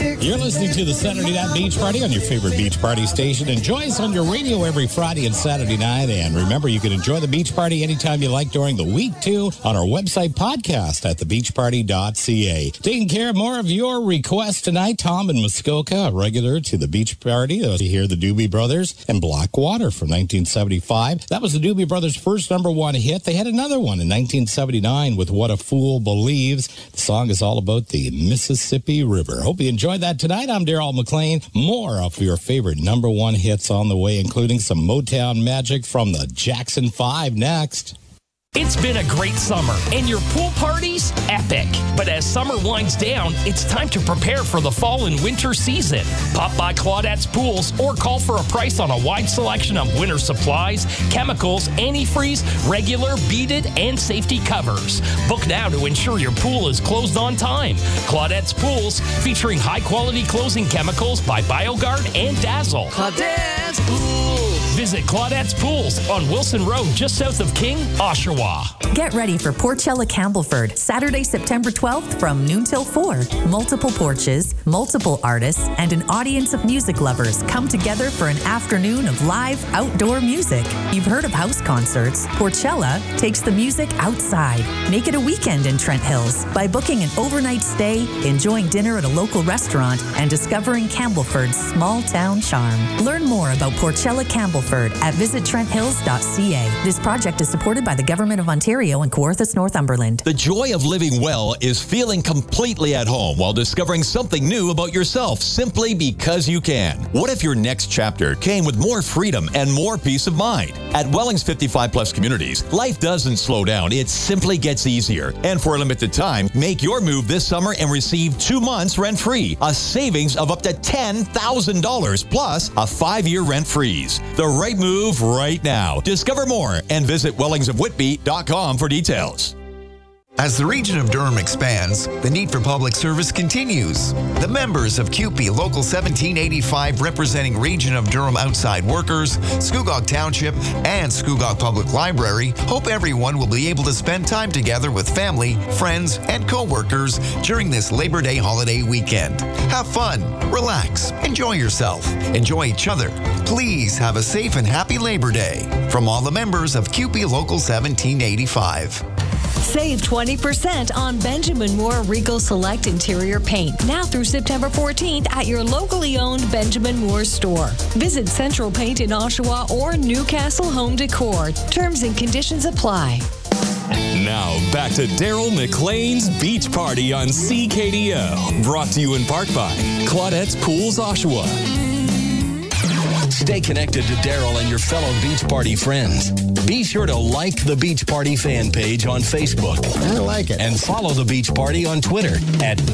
You're listening to the Saturday Night Beach Party on your favorite beach party station. Enjoy us on your radio every Friday and Saturday night. And remember, you can enjoy the beach party anytime you like during the week, too, on our website podcast at thebeachparty.ca. Taking care of more of your requests tonight, Tom in Muskoka, a regular to the beach party. You hear the Doobie Brothers and Blackwater from 1975. That was the Doobie Brothers' first #1 hit. They had another one in 1979 with What a Fool Believes. The song is all about the Mississippi River. Hope you enjoyed that tonight. I'm Daryl McLean. More of your favorite #1 hits on the way, including some Motown magic from the Jackson 5 next. It's been a great summer, and your pool party's epic. But as summer winds down, it's time to prepare for the fall and winter season. Pop by Claudette's Pools or call for a price on a wide selection of winter supplies, chemicals, antifreeze, regular, beaded, and safety covers. Book now to ensure your pool is closed on time. Claudette's Pools, featuring high-quality closing chemicals by BioGuard and Dazzle. Claudette's Pools. Visit Claudette's Pools on Wilson Road, just south of King, Oshawa. Get ready for Porchella Campbellford, Saturday, September 12th from noon till 4. Multiple porches, multiple artists, and an audience of music lovers come together for an afternoon of live outdoor music. You've heard of house concerts. Porchella takes the music outside. Make it a weekend in Trent Hills by booking an overnight stay, enjoying dinner at a local restaurant, and discovering Campbellford's small town charm. Learn more about Porchella Campbellford at visittrenthills.ca. This project is supported by the Government of Ontario and Kawarthas, Northumberland. The joy of living well is feeling completely at home while discovering something new about yourself simply because you can. What if your next chapter came with more freedom and more peace of mind? At Wellings 55 Plus Communities, life doesn't slow down. It simply gets easier. And for a limited time, make your move this summer and receive 2 months rent-free, a savings of up to $10,000 plus a 5-year rent freeze. The right move right now. Discover more and visit wellingsofwhitby.com for details. As the region of Durham expands, the need for public service continues. The members of CUPE Local 1785, representing Region of Durham outside workers, Scugog Township, and Scugog Public Library, hope everyone will be able to spend time together with family, friends, and co-workers during this Labor Day holiday weekend. Have fun, relax, enjoy yourself, enjoy each other. Please have a safe and happy Labor Day from all the members of CUPE Local 1785. Save 20% on Benjamin Moore Regal Select Interior Paint now through September 14th at your locally owned Benjamin Moore store. Visit Central Paint in Oshawa or Newcastle Home Decor. Terms and conditions apply. Now, back to Daryl McLean's Beach Party on CKDO. Brought to you in part by Claudette's Pools, Oshawa. Stay connected to Daryl and your fellow Beach Party friends. Be sure to like the Beach Party fan page on Facebook. I like it. And follow the Beach Party on Twitter at